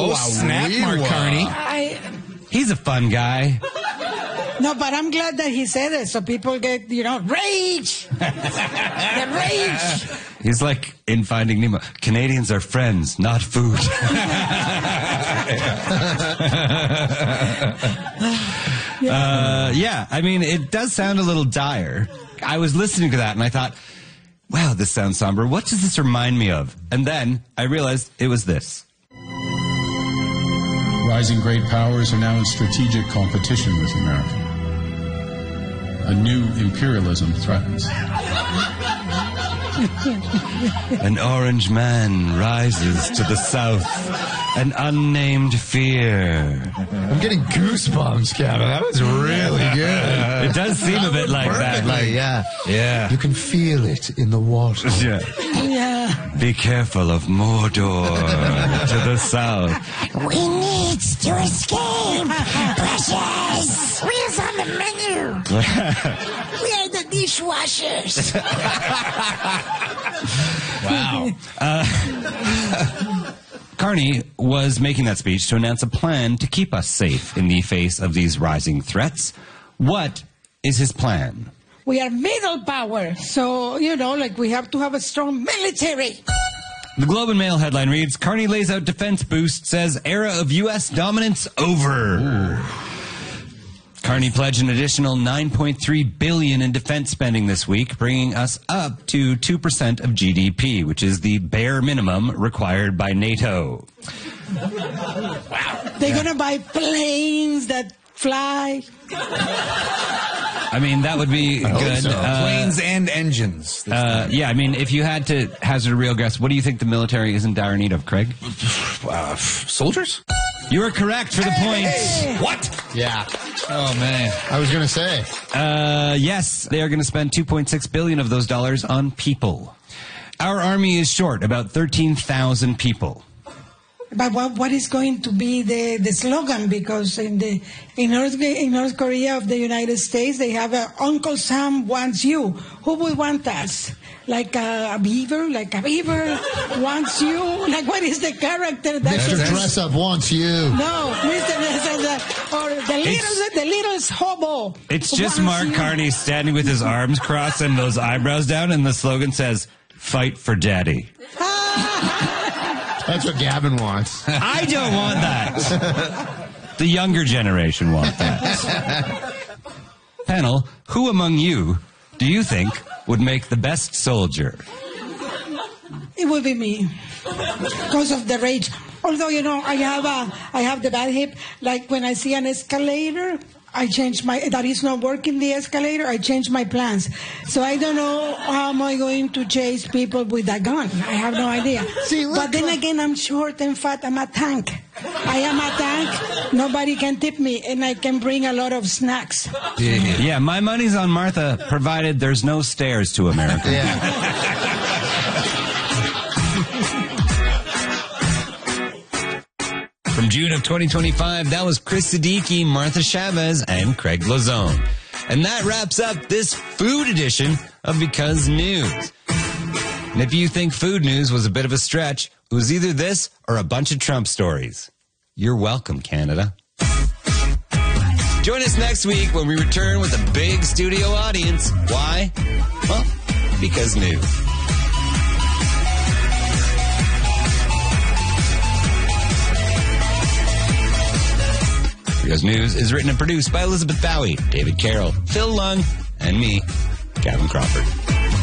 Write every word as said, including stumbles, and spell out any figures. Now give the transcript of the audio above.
Oh, wow, snap, we Mark were. Carney. I, He's a fun guy. no, but I'm glad that he said it, so people get, you know, rage! The rage! He's like in Finding Nemo. Canadians are friends, not food. uh, yeah, I mean, it does sound a little dire. I was listening to that and I thought, wow, this sounds somber. What does this remind me of? And then I realized it was this. Rising great powers are now in strategic competition with America. A new imperialism threatens. An orange man rises to the south. An unnamed fear. I'm getting goosebumps, Kevin. That was really good. It does seem a bit like that. Perfectly, Like, yeah. yeah. You can feel it in the water. Yeah. Yeah. Be careful of Mordor to the south. We need to escape. Precious. Where's on the menu? We are the dishwashers. Wow. Uh, Carney was making that speech to announce a plan to keep us safe in the face of these rising threats. What is his plan? We are middle power, so, you know, like we have to have a strong military. The Globe and Mail headline reads, Carney lays out defense boost, says era of U S dominance over. Ooh. Carney pledged an additional nine point three billion dollars in defense spending this week, bringing us up to two percent of G D P, which is the bare minimum required by NATO. Wow. They're yeah. going to buy planes that fly. I mean, that would be good. So. Uh, Planes and engines. Uh, yeah, I mean, if you had to hazard a real guess, what do you think the military is in dire need of, Craig? Uh, soldiers? You are correct for the point. Hey. What? Yeah. Oh, man. I was going to say. Uh, yes, they are going to spend two point six billion dollars of those dollars on people. Our army is short, about thirteen thousand people. But what, what is going to be the, the slogan? Because in the in North, in North Korea of the United States, they have a Uncle Sam wants you. Who would want us? Like a, a beaver? Like a beaver wants you? Like what is the character? That Mister is, Dress Up wants you. No, Mister Or the little, the littlest hobo. It's just wants Mark you. Carney standing with his arms crossed and those eyebrows down, and the slogan says, "Fight for Daddy." That's what Gavin wants. I don't want that. The younger generation want that. Panel, who among you do you think would make the best soldier? It would be me, because of the rage. Although, you know, I have a, I have the bad hip. Like when I see an escalator, I change my, that is not working, the escalator, I change my plans. So I don't know how am I going to chase people with a gun. I have no idea. See, look, but then look. again, I'm short and fat. I'm a tank. I am a tank. Nobody can tip me, and I can bring a lot of snacks. Yeah, yeah, my money's on Martha, provided there's no stairs to America. Yeah. From June of twenty twenty-five, that was Chris Siddiqui, Martha Chavez, and Craig Lazone. And that wraps up this food edition of Because News. And if you think food news was a bit of a stretch, it was either this or a bunch of Trump stories. You're welcome, Canada. Join us next week when we return with a big studio audience. Why? Well, because news. Because News is written and produced by Elizabeth Bowie, David Carroll, Phil Lung, and me, Gavin Crawford.